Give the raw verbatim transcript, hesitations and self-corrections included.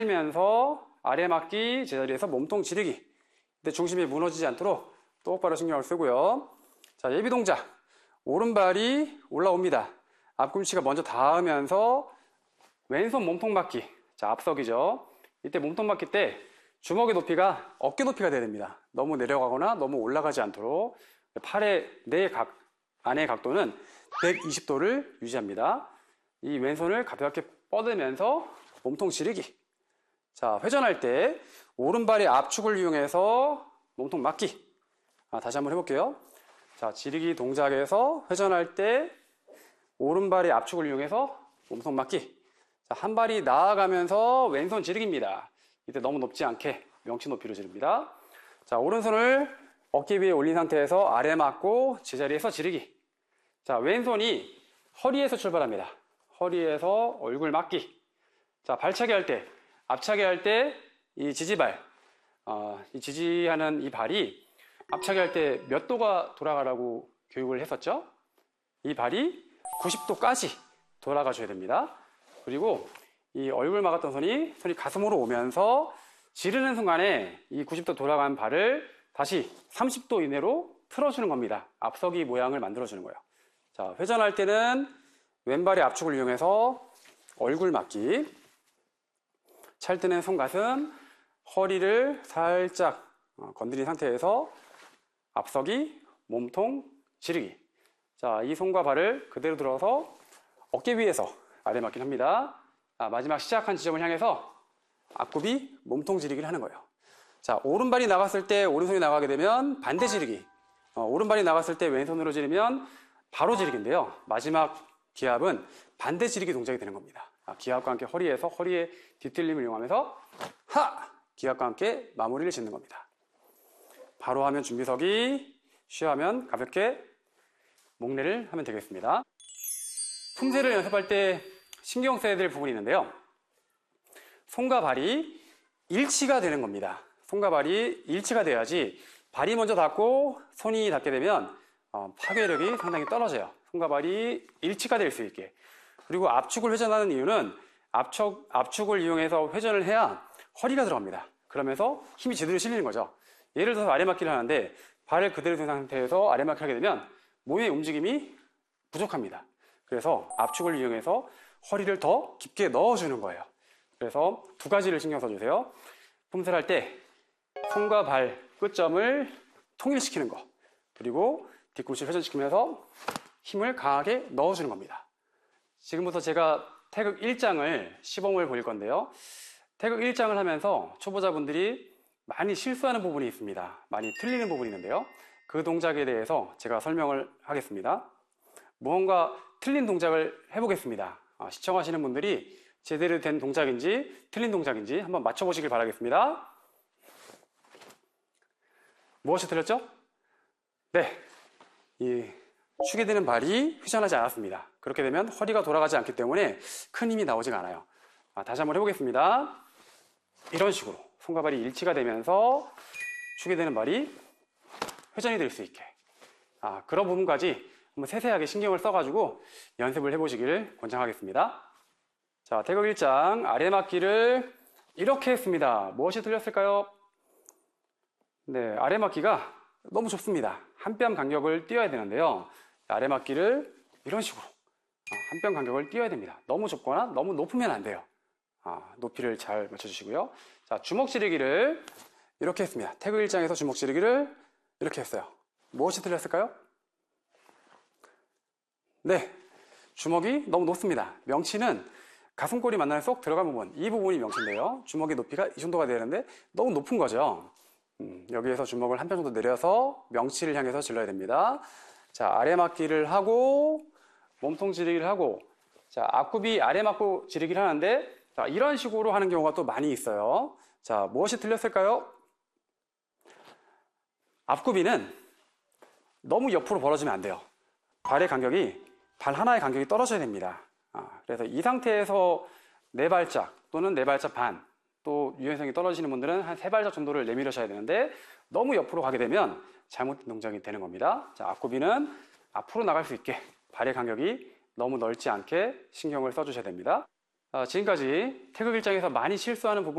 면서 아래 막기 제자리에서 몸통 지르기. 근데 중심이 무너지지 않도록 똑바로 신경을 쓰고요. 자, 예비 동작. 오른발이 올라옵니다. 앞꿈치가 먼저 닿으면서 왼손 몸통 맞기. 자, 앞서기죠. 이때 몸통 맞기 때 주먹의 높이가 어깨 높이가 돼야 됩니다. 너무 내려가거나 너무 올라가지 않도록 팔의 내 각, 안의 각도는 백이십 도를 유지합니다. 이 왼손을 가볍게 뻗으면서 몸통 지르기. 자, 회전할 때 오른발의 압축을 이용해서 몸통 맞기. 아, 다시 한번 해볼게요. 자, 지르기 동작에서 회전할 때 오른발의 압축을 이용해서 몸통 맞기. 자, 한 발이 나아가면서 왼손 지르기입니다. 이때 너무 높지 않게 명치 높이로 지릅니다. 자, 오른손을 어깨 위에 올린 상태에서 아래 맞고 제자리에서 지르기. 자, 왼손이 허리에서 출발합니다. 허리에서 얼굴 맞기. 자, 발차기 할 때, 앞차기 할 때 이 지지발, 어, 이 지지하는 이 발이 앞차기 할 때 몇 도가 돌아가라고 교육을 했었죠? 이 발이 구십 도까지 돌아가 줘야 됩니다. 그리고 이 얼굴 막았던 손이 손이 가슴으로 오면서 지르는 순간에 이 구십 도 돌아간 발을 다시 삼십 도 이내로 틀어주는 겁니다. 앞서기 모양을 만들어주는 거예요. 자, 회전할 때는 왼발의 압축을 이용해서 얼굴 맞기. 찰 때는 손 가슴, 허리를 살짝 건드린 상태에서 앞서기, 몸통, 지르기. 자, 이 손과 발을 그대로 들어서 어깨 위에서 아래 맞기를 합니다. 아, 마지막 시작한 지점을 향해서 앞굽이 몸통 지르기를 하는 거예요. 자, 오른발이 나갔을 때 오른손이 나가게 되면 반대 지르기. 어, 오른발이 나갔을 때 왼손으로 지르면 바로 지르기인데요. 마지막 기압은 반대 지르기 동작이 되는 겁니다. 아, 기압과 함께 허리에서 허리의 뒤틀림을 이용하면서 하! 기압과 함께 마무리를 짓는 겁니다. 바로 하면 준비서기, 쉬하면 가볍게 목례를 하면 되겠습니다. 품새를 연습할 때 신경 써야 될 부분이 있는데요. 손과 발이 일치가 되는 겁니다. 손과 발이 일치가 돼야지 발이 먼저 닿고 손이 닿게 되면 어, 파괴력이 상당히 떨어져요. 손과 발이 일치가 될 수 있게. 그리고 압축을 회전하는 이유는 압축, 압축을 이용해서 회전을 해야 허리가 들어갑니다. 그러면서 힘이 제대로 실리는 거죠. 예를 들어서 아래맞기를 하는데 발을 그대로 둔 상태에서 아래맞기를 하게 되면 몸의 움직임이 부족합니다. 그래서 압축을 이용해서 허리를 더 깊게 넣어주는 거예요. 그래서 두 가지를 신경 써주세요. 품새를 할 때 손과 발 끝점을 통일시키는 거, 그리고 뒤꿈치를 회전시키면서 힘을 강하게 넣어주는 겁니다. 지금부터 제가 태극 일 장을 시범을 보일 건데요. 태극 일 장을 하면서 초보자분들이 많이 실수하는 부분이 있습니다. 많이 틀리는 부분이 있는데요. 그 동작에 대해서 제가 설명을 하겠습니다. 무언가 틀린 동작을 해보겠습니다. 시청하시는 분들이 제대로 된 동작인지 틀린 동작인지 한번 맞춰보시길 바라겠습니다. 무엇이 틀렸죠? 네, 이 축이 되는 발이 회전하지 않았습니다. 그렇게 되면 허리가 돌아가지 않기 때문에 큰 힘이 나오지가 않아요. 아, 다시 한번 해보겠습니다. 이런 식으로 손과 발이 일치가 되면서 축이 되는 발이 회전이 될 수 있게, 아, 그런 부분까지 한번 세세하게 신경을 써가지고 연습을 해보시기를 권장하겠습니다. 자, 태극 일 장 아래 맞기를 이렇게 했습니다. 무엇이 틀렸을까요? 네, 아래 맞기가 너무 좁습니다. 한 뼘 간격을 띄어야 되는데요. 아래 맞기를 이런 식으로 한 뼘 간격을 띄어야 됩니다. 너무 좁거나 너무 높으면 안 돼요. 아, 높이를 잘 맞춰주시고요. 자, 주먹 지르기를 이렇게 했습니다. 태극 일 장에서 주먹 지르기를 이렇게 했어요. 무엇이 틀렸을까요? 네, 주먹이 너무 높습니다. 명치는 가슴골이 만나는 쏙 들어간 부분, 이 부분이 명치인데요. 주먹의 높이가 이 정도가 되는데 너무 높은 거죠. 음, 여기에서 주먹을 한 편 정도 내려서 명치를 향해서 질러야 됩니다. 자, 아래 맞기를 하고 몸통 지르기를 하고, 자, 앞굽이 아래 맞고 지르기를 하는데, 자, 이런 식으로 하는 경우가 또 많이 있어요. 자, 무엇이 틀렸을까요? 앞굽이는 너무 옆으로 벌어지면 안 돼요. 발의 간격이, 발 하나의 간격이 떨어져야 됩니다. 아, 그래서 이 상태에서 네 발짝 또는 네 발짝 반, 또 유연성이 떨어지시는 분들은 한 세 발짝 정도를 내밀으셔야 되는데 너무 옆으로 가게 되면 잘못된 동작이 되는 겁니다. 자, 앞굽이는 앞으로 나갈 수 있게 발의 간격이 너무 넓지 않게 신경을 써주셔야 됩니다. 아, 지금까지 태극 일 장에서 많이 실수하는 부분